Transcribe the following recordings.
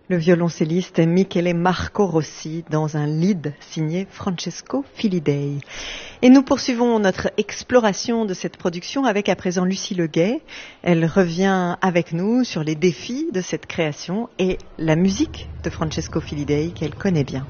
Le violoncelliste Michele Marco Rossi dans un lead signé Francesco Filidei. Et nous poursuivons notre exploration de cette production avec à présent Lucie Leguet. Elle revient avec nous sur les défis de cette création et la musique de Francesco Filidei qu'elle connaît bien.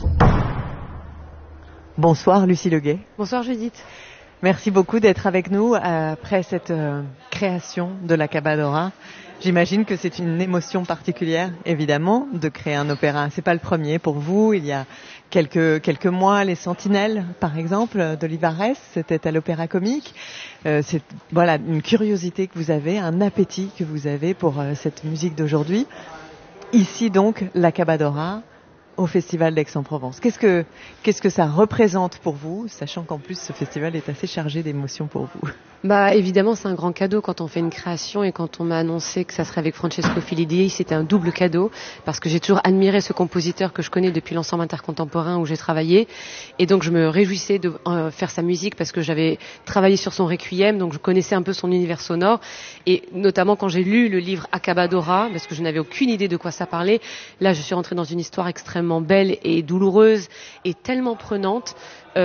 Bonsoir Lucie Leguet. Bonsoir Judith. Merci beaucoup d'être avec nous après cette création de la Cabbadora. J'imagine que c'est une émotion particulière, évidemment, de créer un opéra. C'est pas le premier pour vous. Il y a quelques mois, Les Sentinelles, par exemple, d'Olivares, c'était à l'Opéra Comique. C'est voilà une curiosité que vous avez, un appétit que vous avez pour cette musique d'aujourd'hui. Ici donc, la Cabbadora au Festival d'Aix-en-Provence. Qu'est-ce que ça représente pour vous, sachant qu'en plus ce festival est assez chargé d'émotions pour vous? Évidemment, c'est un grand cadeau quand on fait une création, et quand on m'a annoncé que ça serait avec Francesco Filidei, c'était un double cadeau, parce que j'ai toujours admiré ce compositeur que je connais depuis l'ensemble intercontemporain où j'ai travaillé, et donc je me réjouissais de faire sa musique parce que j'avais travaillé sur son Requiem, donc je connaissais un peu son univers sonore, et notamment quand j'ai lu le livre A Cabbadora, parce que je n'avais aucune idée de quoi ça parlait, là je suis rentrée dans une histoire extrêmement belle et douloureuse et tellement prenante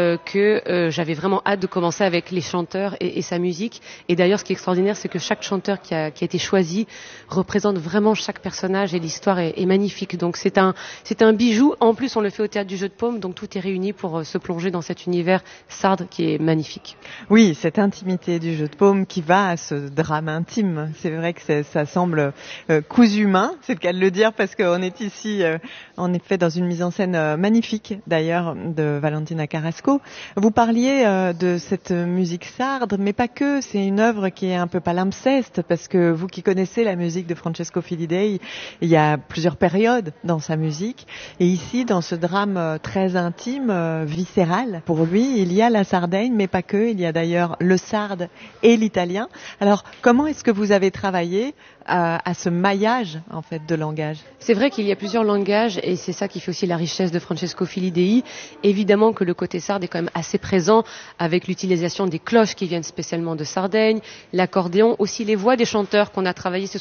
que j'avais vraiment hâte de commencer avec les chanteurs et sa musique. Et d'ailleurs, ce qui est extraordinaire, c'est que chaque chanteur qui a été choisi représente vraiment chaque personnage, et l'histoire est magnifique. Donc c'est un bijou. En plus, on le fait au Théâtre du Jeu de Paume, donc tout est réuni pour se plonger dans cet univers sarde qui est magnifique. Oui, cette intimité du Jeu de Paume qui va à ce drame intime. C'est vrai que ça semble cousu main, c'est le cas de le dire, parce qu'on est ici, en effet, dans une mise en scène magnifique, d'ailleurs, de Valentina Carrasco. Vous parliez de cette musique sarde, mais pas que. C'est une œuvre qui est un peu palimpseste, parce que vous qui connaissez la musique de Francesco Filidei, il y a plusieurs périodes dans sa musique. Et ici, dans ce drame très intime, viscéral, pour lui, il y a la Sardaigne, mais pas que. Il y a d'ailleurs le sarde et l'italien. Alors, comment est-ce que vous avez travaillé à ce maillage, en fait, de langage? C'est vrai qu'il y a plusieurs langages, et c'est ça qui fait aussi la richesse de Francesco Filidei. Évidemment que le côté sarde est quand même assez présent, avec l'utilisation des cloches qui viennent spécialement de Sardaigne, l'accordéon, aussi les voix des chanteurs qu'on a travaillé.